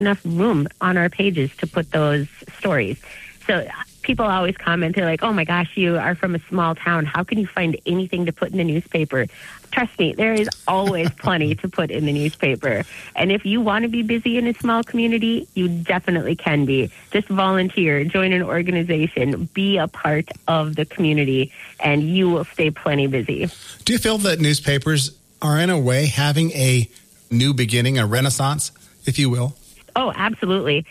enough room on our pages to put those stories. So people always comment, they're like, oh my gosh, you are from a small town. How can you find anything to put in the newspaper? Trust me, there is always plenty to put in the newspaper. And if you want to be busy in a small community, you definitely can be. Just volunteer, join an organization, be a part of the community, and you will stay plenty busy. Do you feel that newspapers are in a way having a new beginning, a renaissance, if you will? Oh, absolutely.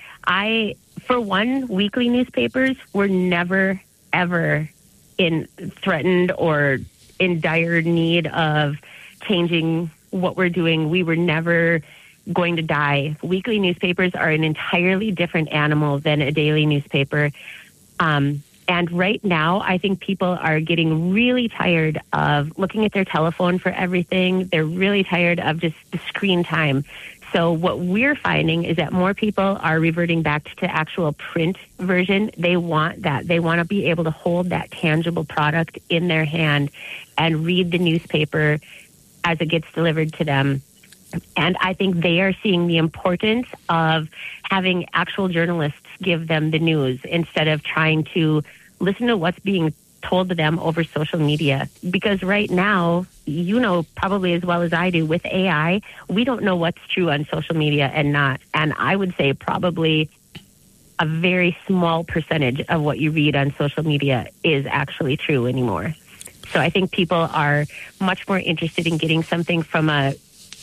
For one, weekly newspapers were never, ever threatened or in dire need of changing what we're doing. We were never going to die. Weekly newspapers are an entirely different animal than a daily newspaper. And right now, I think people are getting really tired of looking at their telephone for everything. They're really tired of just the screen time. So what we're finding is that more people are reverting back to the actual print version. They want that. They want to be able to hold that tangible product in their hand and read the newspaper as it gets delivered to them. And I think they are seeing the importance of having actual journalists give them the news instead of trying to listen to what's being told to them over social media. Because right now, you know probably as well as I do, with AI, we don't know what's true on social media and not. And I would say probably a very small percentage of what you read on social media is actually true anymore. So I think people are much more interested in getting something from a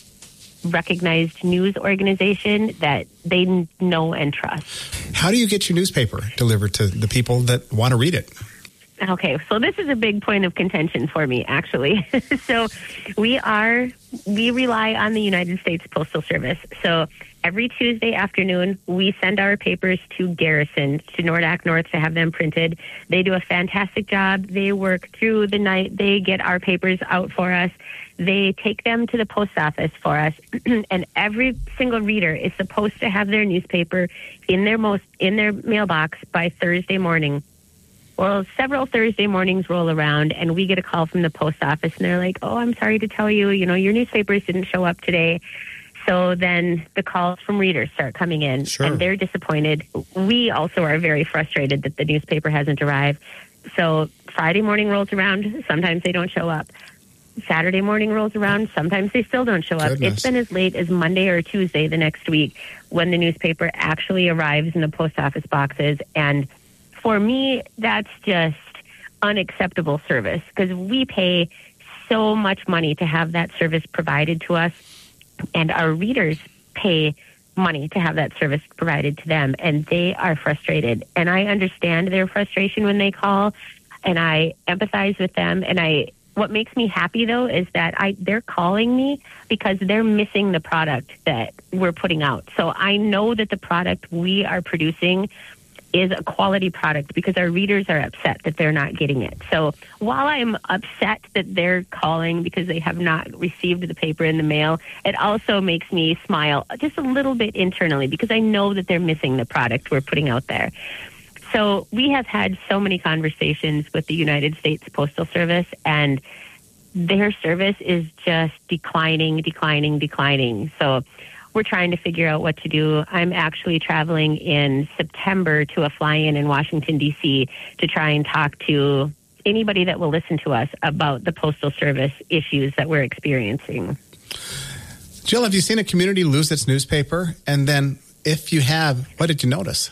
recognized news organization that they know and trust. How do you get your newspaper delivered to the people that want to read it? Okay, so this is a big point of contention for me, actually. So we rely on the United States Postal Service. So every Tuesday afternoon, we send our papers to Garrison, to Nordack North, to have them printed. They do a fantastic job. They work through the night. They get our papers out for us. They take them to the post office for us, and every single reader is supposed to have their newspaper in their mailbox by Thursday morning. Well, several Thursday mornings roll around, and we get a call from the post office, and they're like, oh, I'm sorry to tell you, your newspapers didn't show up today. So then the calls from readers start coming in, and they're disappointed. We also are very frustrated that the newspaper hasn't arrived. So Friday morning rolls around, sometimes they don't show up. Saturday morning rolls around, sometimes they still don't show up. Goodness. It's been as late as Monday or Tuesday the next week when the newspaper actually arrives in the post office boxes. And for me, that's just unacceptable service because we pay so much money to have that service provided to us, and our readers pay money to have that service provided to them, and they are frustrated. And I understand their frustration when they call, and I empathize with them. And what makes me happy, though, is that they're calling me because they're missing the product that we're putting out. So I know that the product we are producing is a quality product because our readers are upset that they're not getting it. So while I'm upset that they're calling because they have not received the paper in the mail, it also makes me smile just a little bit internally because I know that they're missing the product we're putting out there. So we have had so many conversations with the United States Postal Service, and their service is just declining. So we're trying to figure out what to do. I'm actually traveling in September to a fly-in in Washington, D.C. to try and talk to anybody that will listen to us about the Postal Service issues that we're experiencing. Jill, have you seen a community lose its newspaper? And then if you have, what did you notice?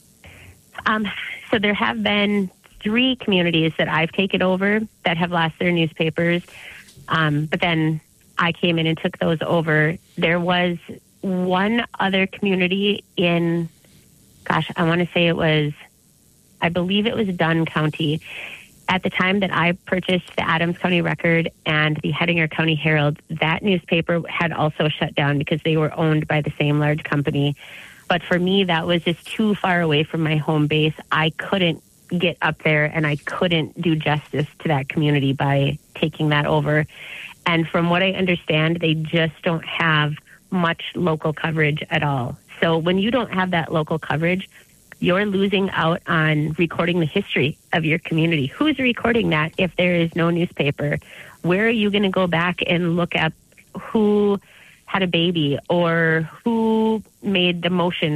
So there have been 3 communities that I've taken over that have lost their newspapers. But then I came in and took those over. There was one other community in, I want to say I believe it was Dunn County. At the time that I purchased the Adams County Record and the Hettinger County Herald, that newspaper had also shut down because they were owned by the same large company. But for me, that was just too far away from my home base. I couldn't get up there, and I couldn't do justice to that community by taking that over. And from what I understand, they just don't have much local coverage at all. So when you don't have that local coverage, you're losing out on recording the history of your community. Who's recording that if there is no newspaper? Where are you going to go back and look at who had a baby or who made the motion